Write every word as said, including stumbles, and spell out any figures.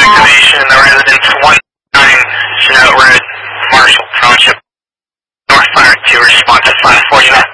activation in the residence one nine Chanel Road, Marshall Township, North Fire two, response at five forty-nine.